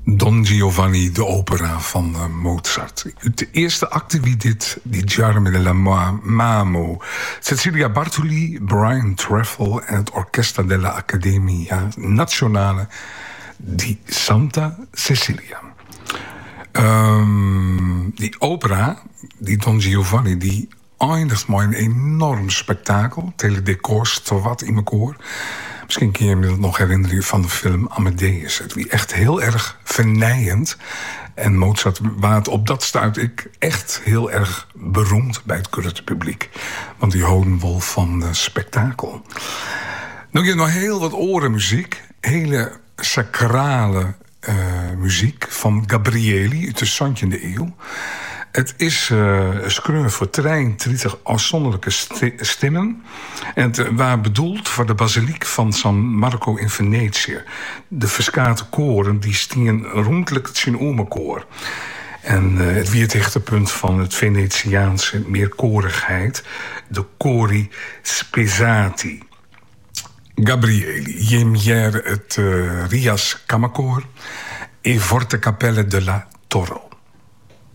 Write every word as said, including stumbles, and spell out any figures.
Don Giovanni, de opera van uh, Mozart. De eerste acte wie dit, die Giarme della Mamo. Cecilia Bartoli, Brian Treffel en het Orchestra della Accademia Nazionale di Santa Cecilia. Um, die opera, die Don Giovanni, die eindigt maar een enorm spektakel. Het hele decor stort wat in mijn koor. Misschien kun je me dat nog herinneren van de film Amadeus. Het was echt heel erg vernijend. En Mozart waard op dat stuit ik echt heel erg beroemd bij het correcte publiek. Want die houden wel van uh, spektakel. Dan heb je nog heel wat orenmuziek. Hele sacrale uh, muziek van Gabrieli uit de zestiende eeuw. Het is uh, een screun voor drieëntwintig afzonderlijke sti- stemmen. En het was bedoeld voor de basiliek van San Marco in Venetië. De verskate koren die stingen rondelijk het Sint-Omerkoor. En uh, het wie het hechtepunt van het Venetiaanse meerkorigheid. De cori spezzati. Gabrieli, Jemier het uh, Rias Kammerkoor. E Forte Capelle della Toro.